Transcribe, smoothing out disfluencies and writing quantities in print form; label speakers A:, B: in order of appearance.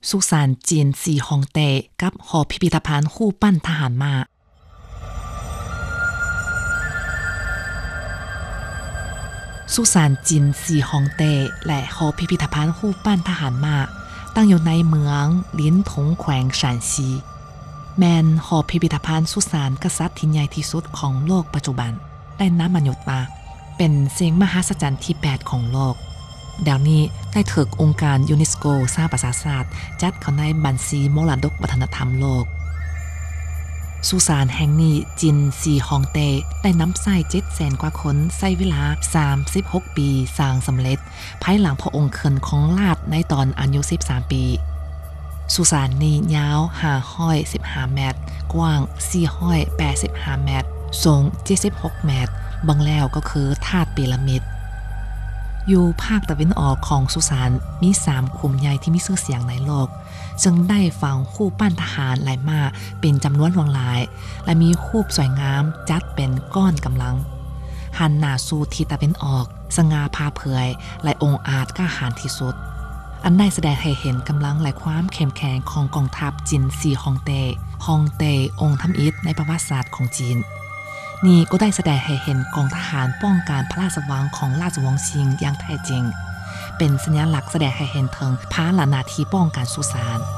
A: สุสานจีนซีฮองเต้กับหอพิพิธภัณฑ์คู่ปั้นทหารม้าสุสานจีนซีฮองเต้และหอพิพิธภัณฑ์คู่ปั้นทหารม้าตั้งอยู่ในเมืองลิ้นถงแขวงฉานซีแมนหอพิพิธภัณฑ์สุสานกษัตริย์ที่ใหญ่ที่สุดของโลกปัจจุบันได้น้ำมันยศมาเป็นสิ่งมหัศจรรย์ที่8ของโลกเดี๋ยวนี้ได้ถูกองค์การยูเนสโกสหประชาชาติจัดเข้าในบัญชีมรดกวัฒนธรรมโลกสุสานแห่งนี้จินซีฮองเต้ได้นำใส่700,000 กว่าคนใช้เวลา36 ปีสร้างสำเร็จภายหลังพระองค์ขึ้นของราชย์ในตอนอายุ13 ปีสุสานนี้ยาว515 เมตรกว้าง485 เมตรสูง76 เมตรบางแล้วก็คือธาตุพีระมิดอยู่ภาคตะวันออกของสุสานมี3ขุมใหญ่ที่มีชื่อเสียงในโลกซึ่งได้ฝังคู่ปั้นทหารหลายมาเป็นจำนวนหลายและมีรูปสวยงามจัดเป็นก้อนกำลังหันหน้าสู่ทิศตะวันออกสง่าผ่าเผยและองอาจกล้าหาญที่สุดอันได้แสดงให้เห็นกำลังและความเข้มแข็งของกองทัพจินซีฮองเต้องค์ทำอิฐในประวัติศาสตร์ของจีนนี่ก็ได้แสดงให้เห็นกองทหารป้องกันพระราชวังของราชวงศ์ชิงอย่างแท้จริงเป็นสัญลักษณ์แสดงให้เห็นถึงพระหนาทีป้องกันสุสาน